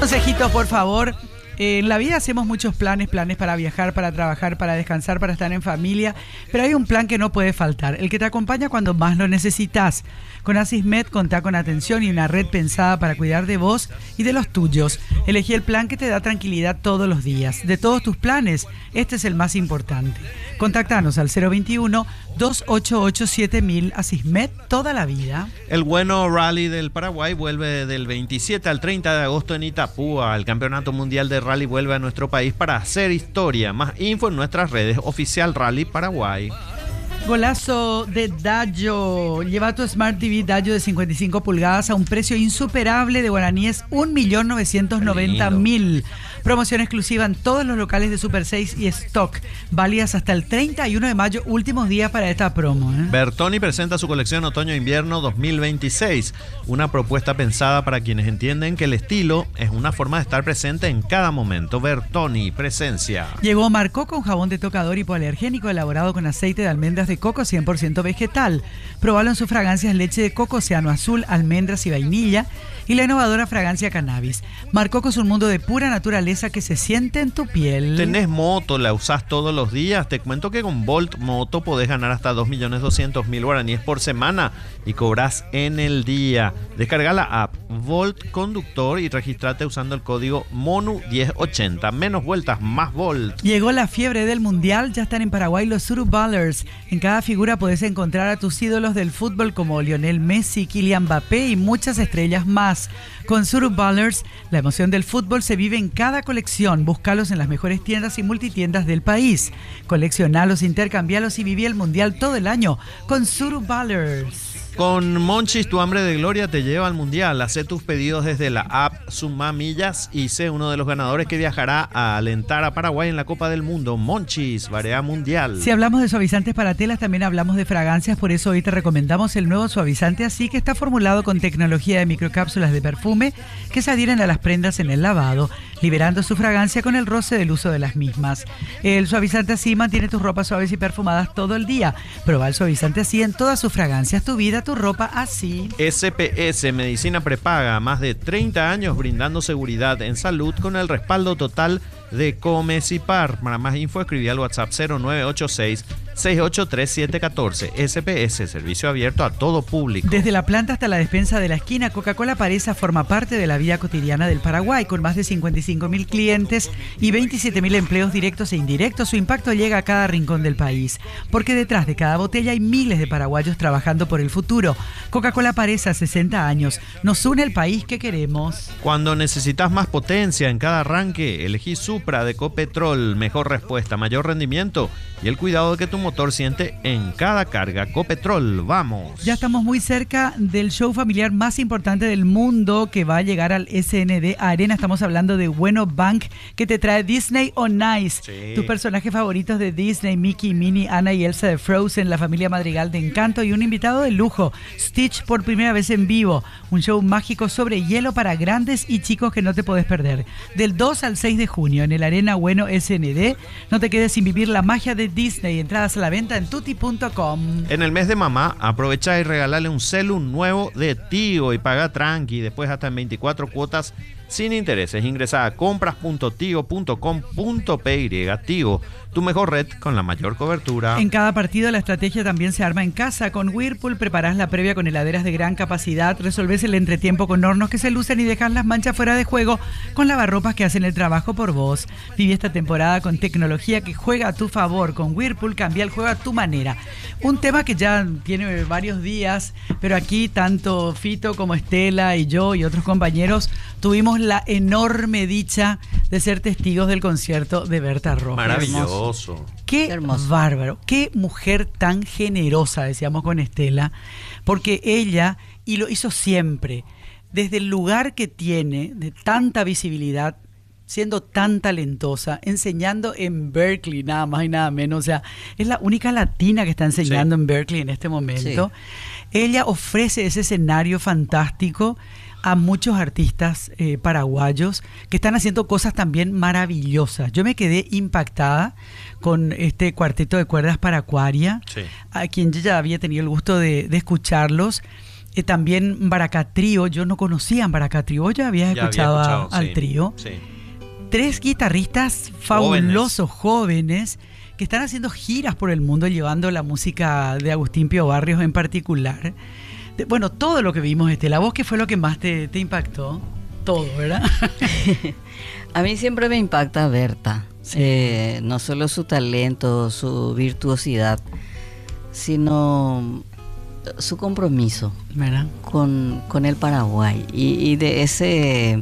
consejito, por favor. En la vida hacemos muchos planes para viajar, para trabajar, para descansar, para estar en familia, pero hay un plan que no puede faltar, el que te acompaña cuando más lo necesitas. Con Asismed contá con atención y una red pensada para cuidar de vos y de los tuyos. Elegí el plan que te da tranquilidad todos los días. De todos tus planes, este es el más importante. Contactanos al 021-288-7000. Asismed, toda la vida. El bueno Rally del Paraguay vuelve del 27 al 30 de agosto en Itapúa. El Campeonato Mundial de Rally vuelve a nuestro país para hacer historia. Más info en nuestras redes. Oficial Rally Paraguay. Golazo de Dayo. Lleva tu Smart TV Dayo de 55 pulgadas a un precio insuperable de guaraníes 1.990.000. Promoción exclusiva en todos los locales de Super 6 y Stock. Válidas hasta el 31 de mayo, últimos días para esta promo. Bertoni presenta su colección Otoño-Invierno 2026. Una propuesta pensada para quienes entienden que el estilo es una forma de estar presente en cada momento. Bertoni, presencia. Llegó Marcoco, un jabón de tocador hipoalergénico elaborado con aceite de almendras de coco 100% vegetal. Probalo en sus fragancias leche de coco, océano azul, almendras y vainilla y la innovadora fragancia cannabis. Marcoco es un mundo de pura naturaleza que se siente en tu piel. ¿Tenés moto? ¿La usás todos los días? Te cuento que con Volt Moto podés ganar hasta 2.200.000 guaraníes por semana y cobrás en el día. Descarga la app Volt Conductor y registrate usando el código MONU1080. Menos vueltas, más Volt. Llegó la fiebre del mundial, ya están en Paraguay los Suruballers. En cada figura podés encontrar a tus ídolos del fútbol como Lionel Messi, Kylian Mbappé y muchas estrellas más. Con Suruballers, la emoción del fútbol se vive en cada colección. Búscalos en las mejores tiendas y multitiendas del país. Coleccionalos, intercambialos y viví el mundial todo el año con Suruballers. Con Monchis, tu hambre de gloria te lleva al mundial. Hacé tus pedidos desde la app Suma Millas y sé uno de los ganadores que viajará a alentar a Paraguay en la Copa del Mundo. Monchis, Barea Mundial. Si hablamos de suavizantes para telas, también hablamos de fragancias. Por eso hoy te recomendamos el nuevo suavizante Así, que está formulado con tecnología de microcápsulas de perfume que se adhieren a las prendas en el lavado, liberando su fragancia con el roce del uso de las mismas. El suavizante Así mantiene tus ropas suaves y perfumadas todo el día. Proba el suavizante Así en todas sus fragancias. Tu vida, tu ropa así. SPS, medicina prepaga, más de 30 años brindando seguridad en salud con el respaldo total de Comecipar. Para más info escribí al WhatsApp 0986-683714. SPS, servicio abierto a todo público. Desde la planta hasta la despensa de la esquina, Coca-Cola Paresa forma parte de la vida cotidiana del Paraguay. Con más de 55.000 clientes y 27.000 empleos directos e indirectos, su impacto llega a cada rincón del país. Porque detrás de cada botella hay miles de paraguayos trabajando por el futuro. Coca-Cola Paresa, 60 años. Nos une el país que queremos. Cuando necesitas más potencia en cada arranque, elegí Supra de Copetrol. Mejor respuesta, mayor rendimiento y el cuidado que tu motor siente en cada carga. Copetrol, vamos. Ya estamos muy cerca del show familiar más importante del mundo que va a llegar al SND Arena. Estamos hablando de Bueno Bank, que te trae Disney on Ice. Sí. Tus personajes favoritos de Disney, Mickey, Minnie, Anna y Elsa de Frozen, la familia Madrigal de Encanto y un invitado de lujo, Stitch, por primera vez en vivo. Un show mágico sobre hielo para grandes y chicos que no te podés perder. Del 2 al 6 de junio en el Arena Bueno SND. No te quedes sin vivir la magia de Disney. Entradas a la venta en tutti.com. En el mes de mamá, aprovecha y regálale un celu nuevo de Tigo y paga tranqui. Después hasta en 24 cuotas sin intereses. Ingresa a compras.tigo.com.py. Tigo, tu mejor red con la mayor cobertura. En cada partido la estrategia también se arma en casa. Con Whirlpool preparás la previa con heladeras de gran capacidad, resolvés el entretiempo con hornos que se lucen y dejas las manchas fuera de juego con lavarropas que hacen el trabajo por vos. Viví esta temporada con tecnología que juega a tu favor. Con Whirlpool cambia el juego a tu manera. Un tema que ya tiene varios días, pero aquí tanto Fito como Estela y yo y otros compañeros tuvimos la enorme dicha de ser testigos del concierto de Berta Rojas. Maravilloso. Qué hermoso. Bárbaro, qué mujer tan generosa, decíamos con Estela, porque ella, y lo hizo siempre, desde el lugar que tiene, de tanta visibilidad, siendo tan talentosa, enseñando en Berkeley, nada más y nada menos. O sea, es la única latina que está enseñando en Berkeley en este momento. Sí. Ella ofrece ese escenario fantástico a muchos artistas paraguayos que están haciendo cosas también maravillosas. Yo me quedé impactada con este cuarteto de cuerdas para Aquaria, a quien yo ya había tenido el gusto de escucharlos. También Baracá Trío, yo no conocía a Baracá Trío, ¿vos ya habías escuchado al sí, trío? Sí. 3 guitarristas fabulosos, jóvenes, que están haciendo giras por el mundo llevando la música de Agustín Pío Barrios en particular. Bueno, todo lo que vimos, Estela, ¿vos qué fue lo que más te impactó? Todo, ¿verdad? A mí siempre me impacta Berta, sí. No solo su talento, su virtuosidad, sino su compromiso, ¿verdad?, con el Paraguay y de ese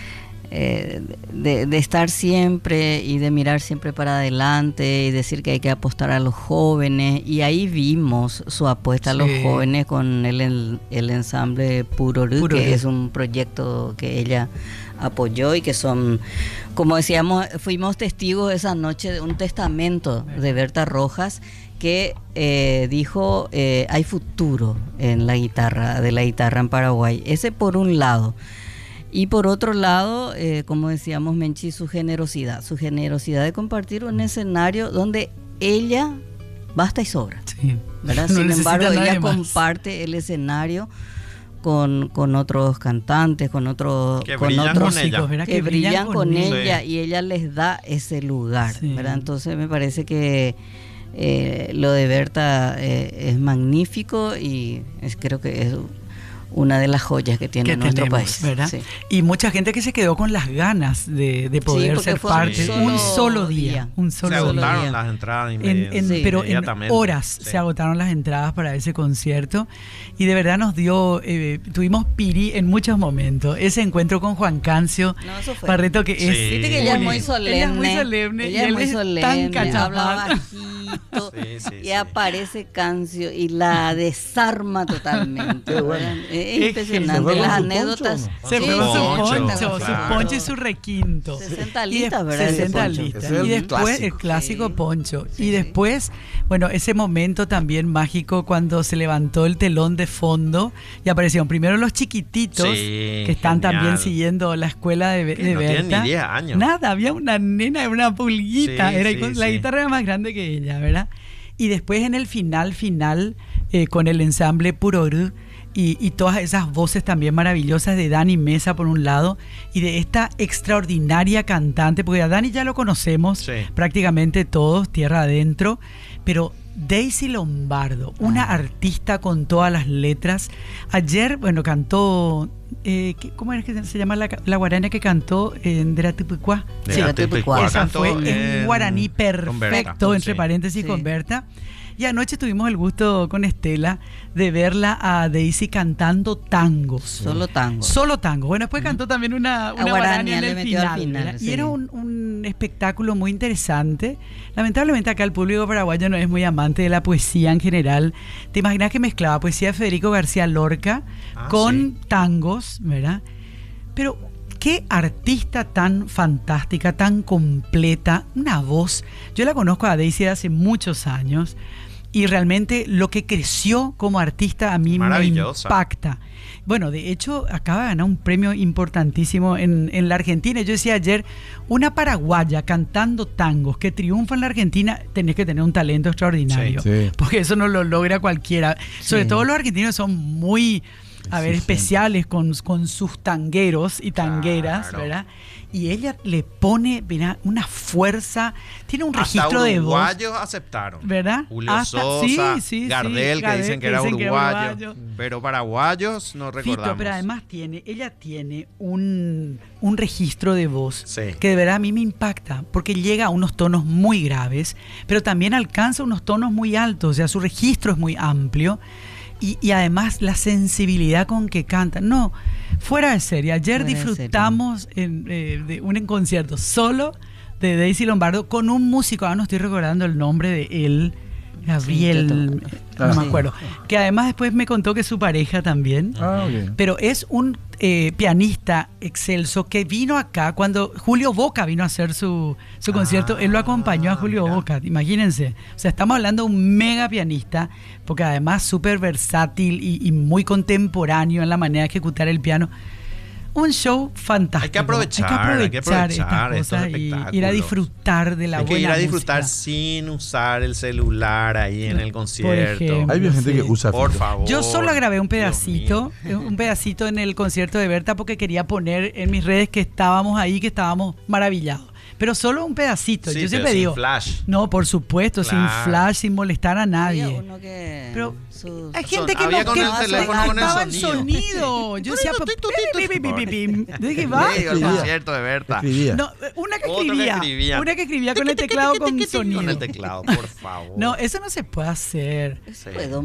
de estar siempre y de mirar siempre para adelante y decir que hay que apostar a los jóvenes, y ahí vimos su apuesta a los jóvenes con el ensamble Purorú, que es un proyecto que ella apoyó y que son, como decíamos, fuimos testigos esa noche de un testamento de Berta Rojas que dijo hay futuro en la guitarra, de la guitarra en Paraguay. Ese por un lado. Y por otro lado, como decíamos, Menchi, su generosidad de compartir un escenario donde ella basta y sobra, sí, ¿verdad? No, sin embargo, ella comparte el escenario con otros cantantes, con otros músicos, ¿verdad?, que brillan con ella, sí. Y ella les da ese lugar, sí, ¿verdad? Entonces me parece que lo de Berta es magnífico y creo que es una de las joyas que tiene nuestro país, ¿verdad? Sí. Y mucha gente que se quedó con las ganas de poder ser parte. Un solo día. Se agotaron las entradas pero en horas se agotaron las entradas para ese concierto. Y de verdad nos dio, tuvimos piri en muchos momentos. Ese encuentro con Juan Cancio Barreto, que es... Viste que ella es muy solemne. Ella es muy solemne. Ella es muy solemne. Tan cachapal. Habla bajito. Y aparece Cancio y la desarma totalmente. Es impresionante, las anécdotas. Se fue con su poncho y su requinto. 60 listas, ¿verdad? 60 listas. Y después el clásico poncho. Y después, bueno, ese momento también mágico cuando se levantó el telón de fondo y aparecieron primero los chiquititos, que están también siguiendo la escuela de Berta. No tienen ni 10 años. Nada, había una nena, una pulguita. La guitarra era más grande que ella, ¿verdad? Y después en el final, con el ensamble Purorú, y todas esas voces también maravillosas de Dani Mesa por un lado y de esta extraordinaria cantante, porque a Dani ya lo conocemos prácticamente todos, tierra adentro, pero Daisy Lombardo, una artista con todas las letras. Ayer, bueno, cantó, ¿cómo es que se llama la guarania que cantó en Deratipuicua? Sí, Deratipuicua. Esa fue en guaraní perfecto, entre paréntesis, con Berta. Y anoche tuvimos el gusto con Estela de verla a Daisy cantando tangos. Solo tango. Solo tango. Bueno, después cantó también una guarania en el final. Sí. Y era un espectáculo muy interesante. Lamentablemente acá el público paraguayo no es muy amante de la poesía en general. ¿Te imaginas que mezclaba poesía de Federico García Lorca con tangos, ¿verdad? Pero qué artista tan fantástica, tan completa, una voz. Yo la conozco a Daisy hace muchos años y realmente lo que creció como artista a mí me impacta. Bueno, de hecho, acaba de ganar un premio importantísimo en la Argentina. Yo decía ayer, una paraguaya cantando tangos que triunfa en la Argentina, tenés que tener un talento extraordinario. Sí. Porque eso no lo logra cualquiera. Sobre todo los argentinos son muy... especiales con sus tangueros y tangueras, ¿verdad? Y ella le pone, mira, una fuerza, tiene un registro de voz. Hasta uruguayos aceptaron, ¿verdad? Julio Sosa, Gardel, que dicen que era uruguayo, pero paraguayos no recordamos. Fito, pero además ella tiene un registro de voz que de verdad a mí me impacta, porque llega a unos tonos muy graves, pero también alcanza unos tonos muy altos, o sea, su registro es muy amplio. Y además la sensibilidad con que canta. No, fuera de serie. Ayer disfrutamos de un concierto solo de Daisy Lombardo con un músico, ahora no estoy recordando el nombre de él, Gabriel, no me acuerdo, que además después me contó que es su pareja también, pero es un pianista excelso que vino acá cuando Julio Boca vino a hacer su concierto. Él lo acompañó a Julio Boca, imagínense. O sea, estamos hablando de un mega pianista, porque además súper versátil y muy contemporáneo en la manera de ejecutar el piano. Un show fantástico. Hay que aprovechar estas cosas y ir a disfrutar de la buena música. Hay que ir a disfrutar sin usar el celular ahí en el concierto. Hay gente que usa Por filtro. favor. Yo solo grabé un pedacito en el concierto de Berta porque quería poner en mis redes que estábamos ahí, que estábamos maravillados. Pero solo un pedacito. Sí, yo siempre sin digo. flash. No, por supuesto, Claro. sin flash, sin molestar a nadie. Había uno que Pero sus- hay gente que había no con que el teléfono con el activaba sonido. Yo decía, dije, va. Sí, el concierto de Berta. Escribía. No, una que Otro que escribía. escribía. Una que escribía con el teclado con sonido. Con el teclado, por favor. No, eso no se puede hacer. Eso Sí. fue